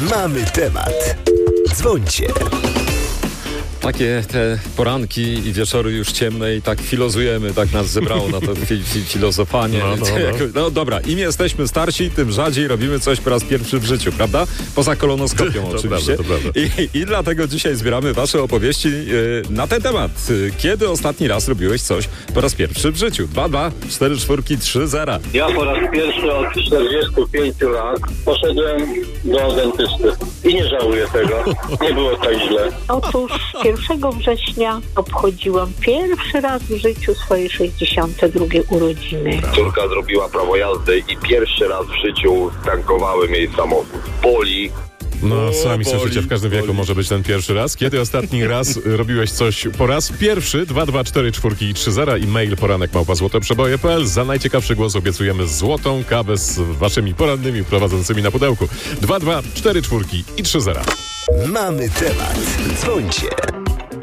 Mamy temat. Dzwońcie. Takie te poranki i wieczory już ciemne i tak filozujemy, tak nas zebrało na to filozofanie. No dobra, im jesteśmy starsi, tym rzadziej robimy coś po raz pierwszy w życiu, prawda? Poza kolonoskopią oczywiście. To prawda. I dlatego dzisiaj zbieramy wasze opowieści na ten temat. Kiedy ostatni raz robiłeś coś po raz pierwszy w życiu? 2, 4, 4, 3, 0. Ja po raz pierwszy od 45 lat poszedłem do dentysty i nie żałuję tego. Nie było tak źle. Otóż 1 września obchodziłam pierwszy raz w życiu swoje 62 urodziny. Córka zrobiła prawo jazdy i pierwszy raz w życiu tankowałem jej samochód. Boli. No, sami boli, słyszycie, w każdym wieku może być ten pierwszy raz. Kiedy ostatni raz robiłeś coś po raz pierwszy? 2, 4, 4 i 3, 0 i mail poranek@złotoprzeboje.pl. Za najciekawszy głos obiecujemy złotą kawę z waszymi porannymi prowadzącymi na pudełku. 2, 4, 4 i 3, 0. Mamy temat. Dzwońcie.